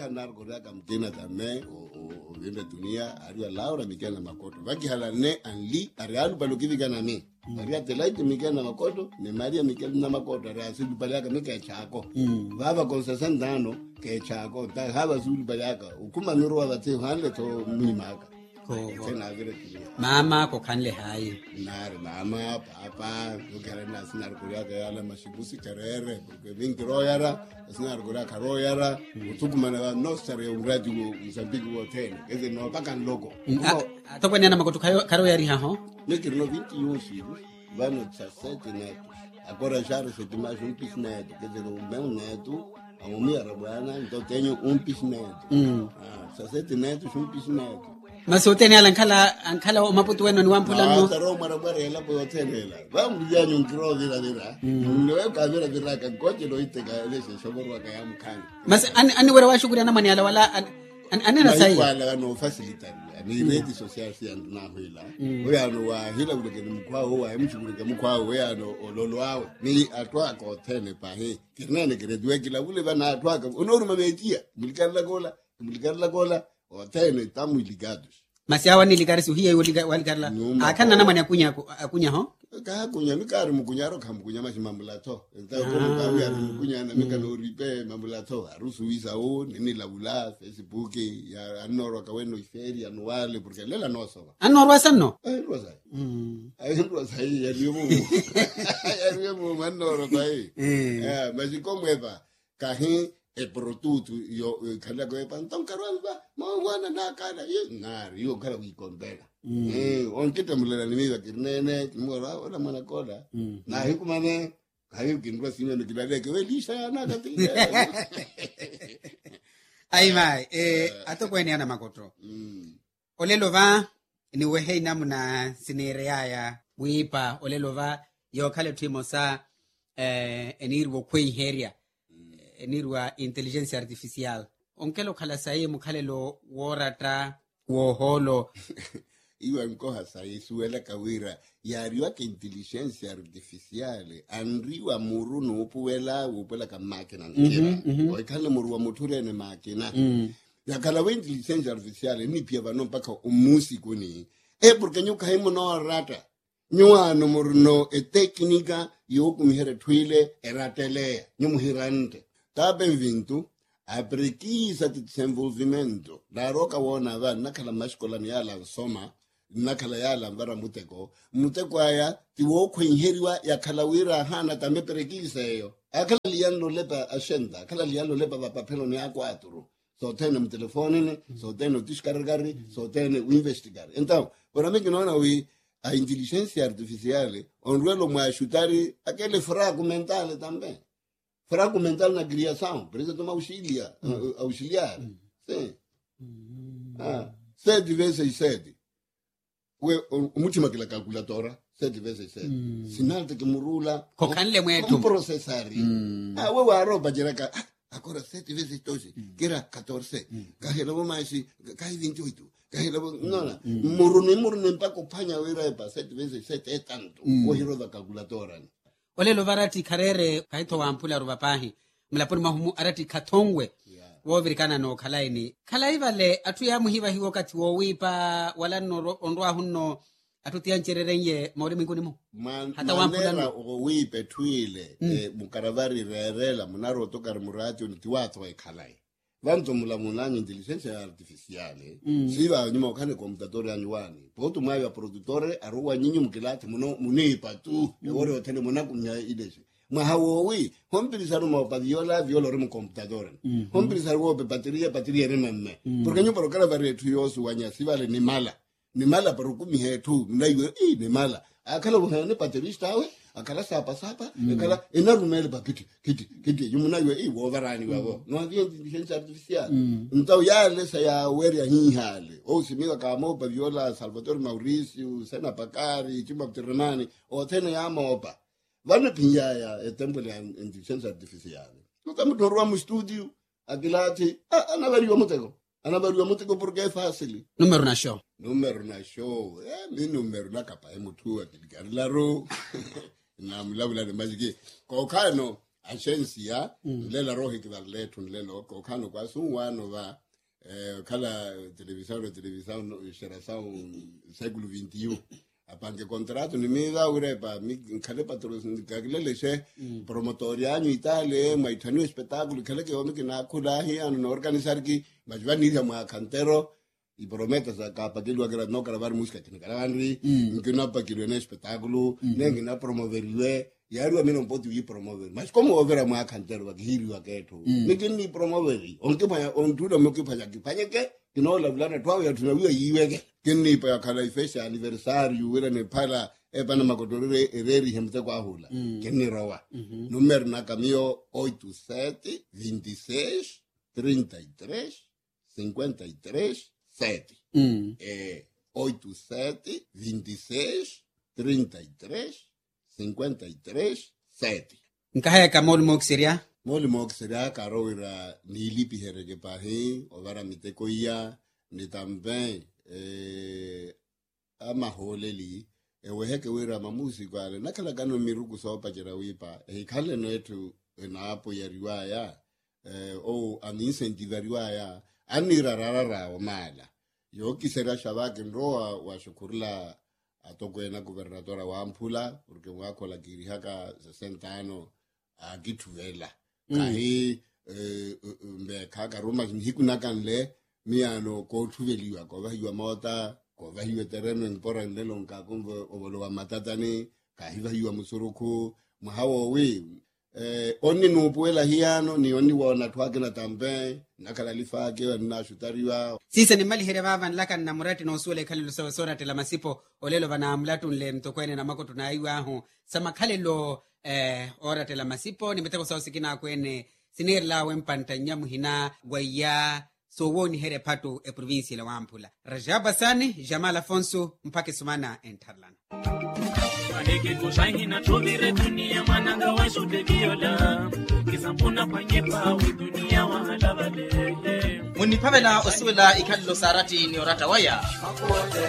kanar goraka mtena tame o venda dunia aria laura mikana makoto vaki halane anli arialu balukivi kana ne aria telaiti mikana makoto ne maria mikana makoto aria sulu balaka mika chako baba con 60 años ke chako ta haba sulu balaka ukuma nuru wa te hande to mimaka tena vile mama ko kanle hai nar mama papa ukara na sinar goraka yala mashibusi karere porque vinkro yara sinar goraka royara utukumana no sare uradi Mozambique hotel eze no pakan logo to kwene na makoto karo yari ha ho nekiri no 20 yoshi vano 17 neto agora já recebemos pisneto quer dizer o meu neto a minha rabana então tenho pisneto 17 netos pisneto mas utene ankala o maputu wenu ni wampula no taro marabara ela po hotelela vamos ya nyungiro vira no ka vira ka koje lo iteka lese shoboro ka yamkhani mas ani wera washukuri na mani ala wala anena sai wala no facilitate ni redi social siyandu na hila oyano wa hila uleke mkwao wa mchukuri mkwao oyano ololo awe ni atwa ka hotel pa he kirnene gredwe kila ule bana atwa ka onoru mabetia mulikala gola hotel tamu ligados mas yawa ni ligaris hiya waligala akana na mani akunya ho ka kunya mikari mukunyaro kamkunya mashimambulato ntakomo kawe mukunya na mikano ripe mambulato arusu visa o nini labula Facebook ya anoro ka weno iferi anuale porque lela no so anoro sanno ayro sai ya limu manoro sai mas como eva kahin e produto yo kala ko panton karamba mo wana na kana ngar yo kala wi kombela on kita mulala ni miwa kirnene mora wala mana koda na hikumane hayo kinwa sinyo ni kidale ke welisha na kati ai mai atokweni ana makoto olelo va ni wehe namuna sinereaya wipa olelo va yo kale timosa enirwo kwen heria enirwa intelligence artificial onkelo kala sai mukhalelo worata woholo iwa nkoha sai suela kawira yariwa ke intelligence artificial anriwa muruno upuela ka makina nkira oikhala muruwa muture ne makina yakala we intelligence artificial ni pia bano mpaka umusi kuni porque nyuka himo no rata nyuano muruno teknika yokumihere twile eratele nyumuhirante tabe vintu aprekisa desenvolvimento la roka wona va nakala mashkola ni yala soma nakala yala mbara muteko aya tiwo kwenheriwa yakalawira hana tambe prekisa yo akala liano lepa ashenda akala liano lepa papelo ni akwatro so tene mu telefone so tene discarregare so tene investigare então para mim que não a inteligência artificial on ruelo ma chutari aquele fraco mental também. Fraco mental na criação, precisa tomar auxiliar. Sim. 7 vezes 7. O último que la calculadora, 7 vezes 7. Sinal de que murula. Cocanle muito. Processar. O arroba jeraka. Agora 7 vezes 12, que era 14. Kahela mais, cai 28. Kahela não. Murune para acompanhar o era para 7 vezes 7 é tanto. O hero da calculadora. Olelo varati karere kaito wampula rubapahi mlaponi mahumu arati katongwe wovirikana no khalaini vale atu ya muhiva hiwo kati wo wipa wala no ondwa hunno atutia nchererenye mauri minguni mu hata wampula no wipe twile mukaravari rerela munaro toka murati untiwato ekhalai vanto mulamulanya intelligence artificial siva nyuma ukane computador anyuani poto mwayo produttore aruwa nyinyi mukilati munipa tu yore otene munakunya ideshi mwahawowi hompilisaru mapaviola viola mu computador hompilisaru pe bateria rememme porque nyumba rokala vari tu yosu wanya sivale ni mala parukumi hetu ndaiwe ni mala akala buhane baterista awe akala sapa akala enarumele kiti yumunayo wovarani wabo no havia intelligence artificial então yale ya weria hihale simika kama pa viola Salvatore Mauricio Sena Bakari Chimba Terrenani o tena ya mopa vale pinyaya tempo ya intelligence artificial kama torwa mu studio akilati anabariwa muteko porque é fácil número na show mi número na capa mutu akigarlaro na mlabula de majiki kokano agensia lela rohi kivarletu nlelo kokano kwa sunwano va kala televisão geração século 21 apange contrato ni miga urepa mi kale patrocínio kaglele she promotoriano Italia maitano espetáculo kale que homem que na kulahi ano organizar ki majvani ya mwa cantero y promete sacar para que lo haga no grabar música que grabarri que no para que no espetáculo nem na promover e aí a mim não pode ir promover mas como over a mwa cantero aqui hirio aketo ni promover onke pa on tudo mo que fanya que no la blana twa ya tunawiwa yiweke kini pa kala ifesha anniversario wala ne para pana makotorere ereri hemte kwa hula kini rawa número na camio 87 26 33 53 7 87 26 33 53 7 nkahaya kamol moksiria moli moksiria karowira nilipi herege pahi ovara miteko ya ni tamben amaholeli eweheke wira mamusiko ale nakala kano miruku sopa jera wipa kale netu enapo ya riwaya o anincentive riwaya anira rarara o mala yo quisiera saber que nroa wa shukurla atokwena gobernadora wa Ampula porque wako la kirihaka 60 anos agituela kahi mbe kaka roma hikunakanle miano ko thuveliwa ko bahiwa mota ko bahiwa terreno ngpora ndelo nkakumvo obolo wa matatani kahi bahiwa musuruku mhawo we onni nupuela hiano ni onni wona twakela tambe nakala lifake na shutariwa sisa ni mali here baba nlaka na murati no sule kale lo sora tela masipo olelo bana amlatu nle mtokwene na mako tunaiwa ho sama kale lo ora tela masipo nimeteko sawa sikina kwene sinirla wempantanya muhina gwaya so woni here pato e province la Ampula Rajaba Sani Jamal Afonso mpake sumana Enterland Maneke kushangi na tuvire dunia mananga wa shude viola Kisampuna panyepa we dunia wa halabale Munipamela osiwela ikalilo sarati ni orata waya